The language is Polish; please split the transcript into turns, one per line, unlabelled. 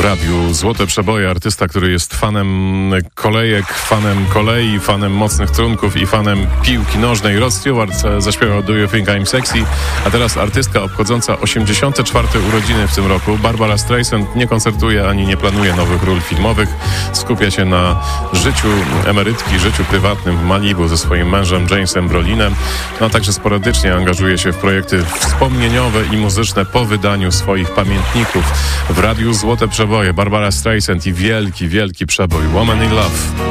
radiu Złote Przeboje, artysta, który jest fanem kolejek, fanem kolei, fanem mocnych trunków i fanem piłki nożnej. Rod Stewart zaśpiewał Do You Think I'm Sexy, a teraz artystka obchodząca 84. urodziny w tym roku. Barbara Streisand nie koncertuje ani nie planuje nowych ról filmowych. Skupia się na życiu emerytki, życiu prywatnym w Malibu ze swoim mężem Jamesem Brolinem, a także sporadycznie angażuje się w projekty wspomnieniowe i muzyczne po wydaniu swoich pamiętników. W radiu Złote Przeboje Barbara Streisand i wielki przebój Woman in Love.